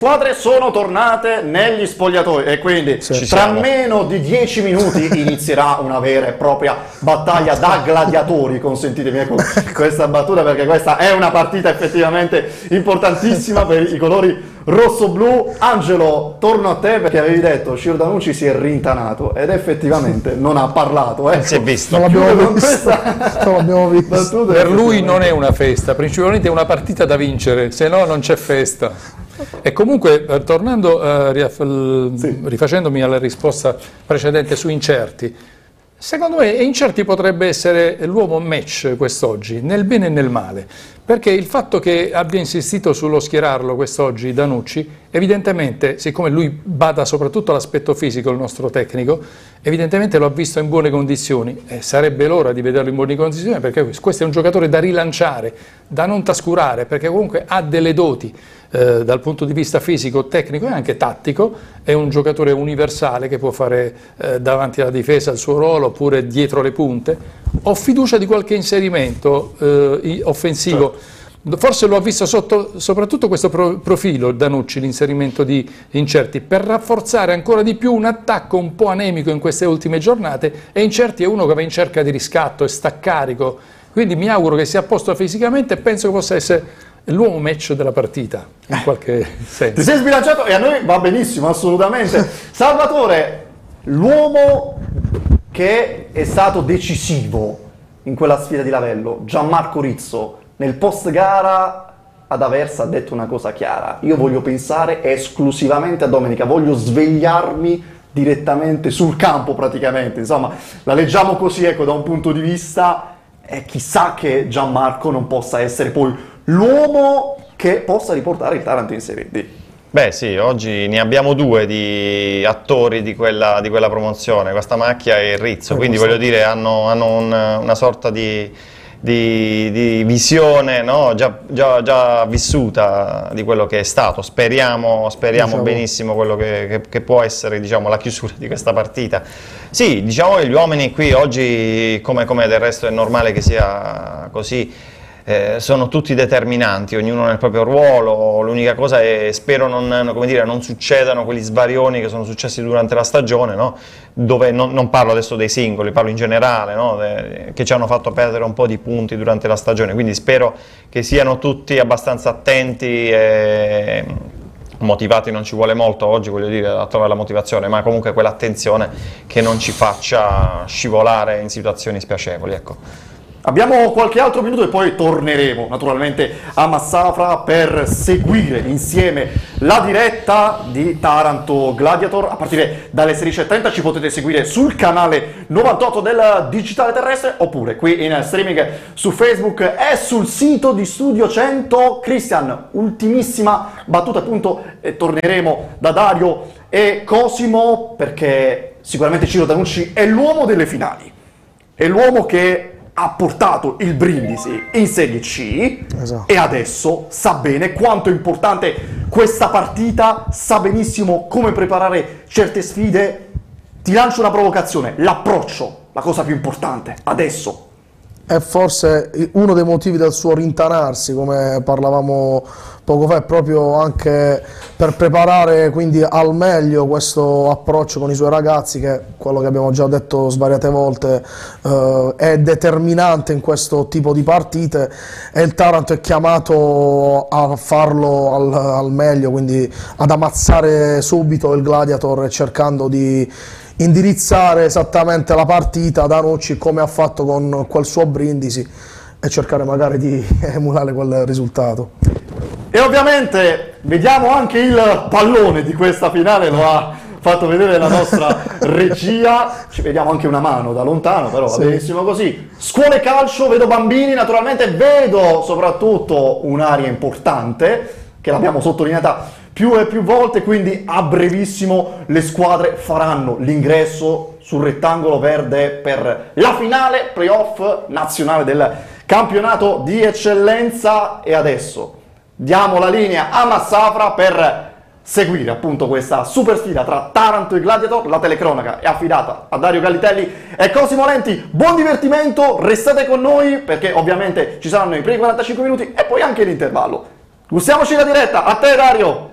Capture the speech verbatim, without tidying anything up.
Squadre sono tornate negli spogliatoi e quindi sì, tra siamo. meno di dieci minuti inizierà una vera e propria battaglia da gladiatori, consentitemi questa battuta perché questa è una partita effettivamente importantissima per i colori rosso-blu. Angelo, torno a te perché avevi detto Ciro Danucci si è rintanato ed effettivamente non ha parlato. Ecco. Si è visto. Non l'abbiamo visto. Non l'abbiamo visto. Per lui non è una festa, principalmente è una partita da vincere, se no non c'è festa. E comunque, eh, tornando, eh, sì. rifacendomi alla risposta precedente su Incerti, secondo me Incerti potrebbe essere l'uomo match quest'oggi, nel bene e nel male, perché il fatto che abbia insistito sullo schierarlo quest'oggi Danucci, evidentemente, siccome lui bada soprattutto all'aspetto fisico, il nostro tecnico, evidentemente lo ha visto in buone condizioni e sarebbe l'ora di vederlo in buone condizioni perché questo è un giocatore da rilanciare, da non trascurare, perché comunque ha delle doti. Eh, dal punto di vista fisico, tecnico e anche tattico, è un giocatore universale che può fare eh, davanti alla difesa il suo ruolo oppure dietro le punte. Ho fiducia di qualche inserimento eh, offensivo, certo. Forse lo ha visto sotto soprattutto questo pro profilo Danucci, l'inserimento di Incerti, per rafforzare ancora di più un attacco un po' anemico in queste ultime giornate, e Incerti è uno che va in cerca di riscatto e sta carico, quindi mi auguro che sia a posto fisicamente e penso che possa essere l'uomo match della partita, in qualche senso. Ti sei sbilanciato e a noi va benissimo, assolutamente. Salvatore, l'uomo che è stato decisivo in quella sfida di Lavello, Gianmarco Rizzo, nel post gara ad Aversa ha detto una cosa chiara: io voglio pensare esclusivamente a domenica, voglio svegliarmi direttamente sul campo praticamente, insomma la leggiamo così, ecco, da un punto di vista, e chissà che Gianmarco non possa essere poi l'uomo che possa riportare il Taranto in Serie D. Beh sì, oggi ne abbiamo due di attori di quella, di quella promozione, questa Macchia e il Rizzo, quindi voglio dire hanno, hanno un, una sorta di, di, di visione, no? già, già, già vissuta di quello che è stato. Speriamo, speriamo diciamo. benissimo quello che, che, che può essere, diciamo, la chiusura di questa partita. Sì, diciamo che gli uomini qui oggi, come, come del resto è normale che sia così, Eh, sono tutti determinanti, ognuno nel proprio ruolo. L'unica cosa è, spero non, come dire, non succedano quegli svarioni che sono successi durante la stagione, no? Dove non, non parlo adesso dei singoli, parlo in generale, no? De, che ci hanno fatto perdere un po' di punti durante la stagione, quindi spero che siano tutti abbastanza attenti e motivati. Non ci vuole molto oggi, voglio dire, a trovare la motivazione, ma comunque quell'attenzione che non ci faccia scivolare in situazioni spiacevoli, ecco. Abbiamo qualche altro minuto e poi torneremo naturalmente a Massafra per seguire insieme la diretta di Taranto Gladiator a partire dalle sedici e trenta. Ci potete seguire sul canale novantotto del Digitale Terrestre oppure qui in streaming su Facebook e sul sito di Studio cento. Cristian, ultimissima battuta appunto, e torneremo da Dario e Cosimo perché sicuramente Ciro Danucci è l'uomo delle finali, è l'uomo che ha portato il Brindisi in Serie C, esatto. E adesso sa bene quanto è importante questa partita, sa benissimo come preparare certe sfide. Ti lancio una provocazione: l'approccio, la cosa più importante adesso. È forse uno dei motivi del suo rintanarsi, come parlavamo poco fa, è proprio anche per preparare quindi al meglio questo approccio con i suoi ragazzi, che quello che abbiamo già detto svariate volte eh, è determinante in questo tipo di partite, e il Taranto è chiamato a farlo al, al meglio, quindi ad ammazzare subito il Gladiator, cercando di indirizzare esattamente la partita Danucci come ha fatto con quel suo Brindisi e cercare magari di emulare quel risultato. E ovviamente vediamo anche il pallone di questa finale, lo ha fatto vedere la nostra regia, ci vediamo anche una mano da lontano, però va sì. benissimo così. Scuole calcio, vedo bambini, naturalmente vedo soprattutto un'area importante che l'abbiamo sottolineata più e più volte, quindi a brevissimo le squadre faranno l'ingresso sul rettangolo verde per la finale playoff nazionale del campionato di eccellenza. E adesso diamo la linea a Massafra per seguire appunto questa super sfida tra Taranto e Gladiator. La telecronaca è affidata a Dario Gallitelli e Cosimo Lenti. Buon divertimento, restate con noi perché ovviamente ci saranno i primi quarantacinque minuti e poi anche l'intervallo. Gustiamoci la diretta, a te Dario!